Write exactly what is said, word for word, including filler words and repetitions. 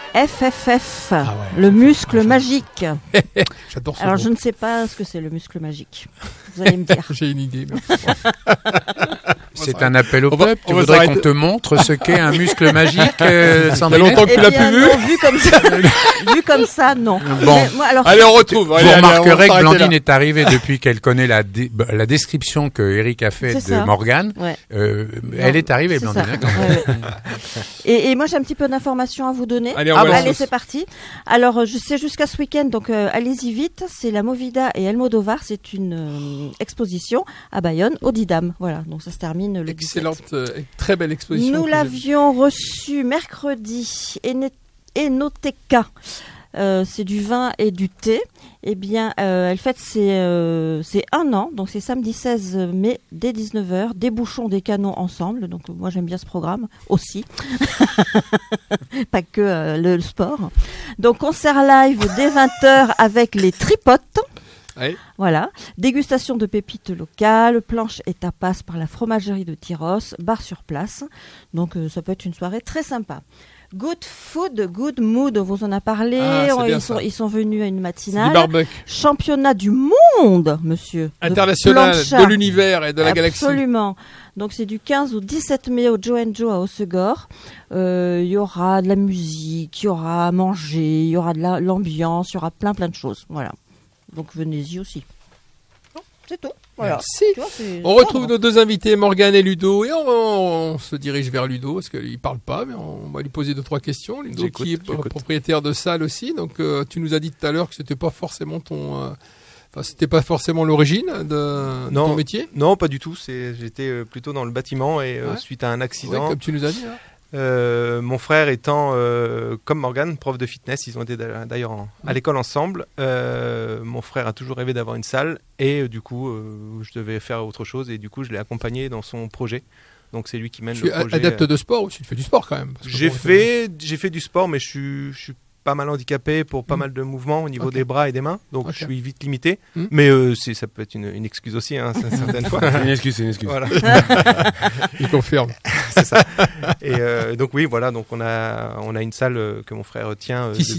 F F F, ah ouais, le muscle magique. J'adore ce Alors mot. je ne sais pas ce que c'est le muscle magique. Vous allez me dire. J'ai une idée. C'est un appel au On va- peuple. Tu on va voudrais s'arrêter. qu'on te montre ce qu'est un muscle magique, euh, Ça fait longtemps que Eh tu l'as bien, plus vu. non, vu comme ça, vu comme ça, non. Bon. Mais moi, alors, Allez, on retrouve. Vous Allez, allez, on va remarquerez que s'arrêter Blandine là. est arrivée depuis qu'elle connaît la, dé- bah, la description que Eric a faite C'est de ça. Morgane. ouais. Euh, elle est arrivée, C'est Blandine. ça. hein, quand même. Ouais, ouais. Et, et moi, j'ai un petit peu d'informations à vous donner. Allez, on Ah va bon. la Allez, sauce. c'est parti. Alors, euh, je sais jusqu'à ce week-end, donc euh, allez-y vite. C'est la Movida et Almodovar. C'est une euh, exposition à Bayonne, au Didam. Voilà, donc ça se termine le dix-sept. Excellente, euh, et très belle exposition. Nous que j'ai- l'avions reçu mercredi. Ene- Enoteca. Euh, c'est du vin et du thé. Eh bien, euh, elle fête ses, euh, ses un an, donc c'est samedi seize mai dès dix-neuf heures, des bouchons, des canons ensemble. Donc euh, moi j'aime bien ce programme aussi, pas que euh, le, le sport. Donc concert live dès vingt heures avec les tripotes. Ouais. Voilà, dégustation de pépites locales, planches et tapas par la fromagerie de Tyros, bar sur place. Donc euh, ça peut être une soirée très sympa. Good food, good mood, on vous en a parlé. Ah, c'est On- bien ils, sont, ça. ils sont venus à une C'est du matinale. barbecue Championnat du monde, monsieur. de international plancha. de l'univers et de la galaxie. Absolument. Donc c'est du quinze au dix-sept mai au Joe and Joe à Hossegor. Euh, Il y aura de la musique, il y aura à manger, il y aura de la- l'ambiance, il y aura plein plein de choses. Voilà. Donc venez-y aussi. Non, c'est tout. Voilà. Merci. Tu vois, c'est- On retrouve nos deux invités, Morgane et Ludo, et on, on se dirige vers Ludo, parce qu'il parle pas, mais on va lui poser deux, trois questions. Ludo, J'écoute, qui est j'écoute. propriétaire de salle aussi, donc euh, tu nous as dit tout à l'heure que c'était pas forcément ton, euh, enfin c'était pas forcément l'origine de, de Non. ton métier. Non, pas du tout. C'est, j'étais euh, plutôt dans le bâtiment et euh, Ouais. suite à un Ouais, accident, comme tu nous as dit. Hein. euh, mon frère étant euh, comme Morgane, prof de fitness, ils ont été d'a- d'ailleurs en- à l'école ensemble. Euh, mon frère a toujours rêvé d'avoir une salle et euh, du coup, euh, je devais faire autre chose et du coup, je l'ai accompagné dans son projet. Donc c'est lui qui mène Je le suis projet. adepte de sport aussi, tu fais du sport quand même. parce que J'ai bon, fait, j'ai fait du sport, mais je suis, je suis pas mal handicapé pour pas Mm. mal de mouvements au niveau Ok. des bras et des mains, donc Ok. je suis vite limité. Mm. Mais euh, c'est, ça peut être une, une excuse aussi, hein, ça- certaines fois. Une excuse, c'est une excuse. Voilà. Il confirme. C'est ça. Et euh, donc oui, voilà, donc on a, on a une salle euh, que mon frère tient. euh, Qui